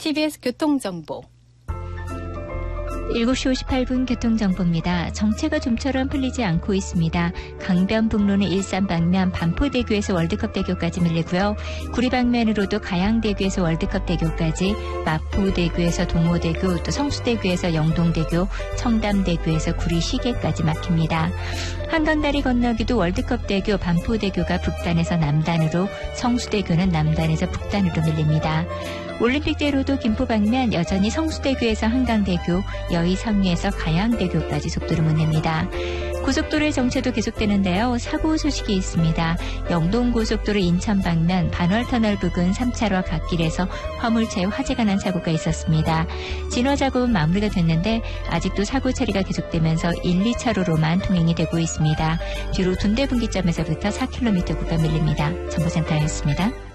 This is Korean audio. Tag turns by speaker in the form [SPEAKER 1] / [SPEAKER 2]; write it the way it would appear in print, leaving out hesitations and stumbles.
[SPEAKER 1] TBS 교통정보.
[SPEAKER 2] 7시 58분 교통정보입니다. 정체가 좀처럼 풀리지 않고 있습니다. 강변북로는 일산 방면 반포대교에서 월드컵대교까지 밀리고요. 구리 방면으로도 가양대교에서 월드컵대교까지, 마포대교에서 동호대교, 또 성수대교에서 영동대교, 청담대교에서 구리 시계까지 막힙니다. 한강다리 건너기도 월드컵대교 반포대교가 북단에서 남단으로, 성수대교는 남단에서 북단으로 밀립니다. 올림픽대로도 김포 방면 여전히 성수대교에서 한강대교, 여의상류에서 가양대교까지 속도를 못 냅니다. 고속도로의 정체도 계속되는데요. 사고 소식이 있습니다. 영동고속도로 인천 방면 반월터널 부근 3차로와 갓길에서 화물차에 화재가 난 사고가 있었습니다. 진화 작업은 마무리가 됐는데 아직도 사고 처리가 계속되면서 1, 2차로로만 통행이 되고 있습니다. 뒤로 둔대분기점에서부터 4km 구간 밀립니다. 정보센터였습니다.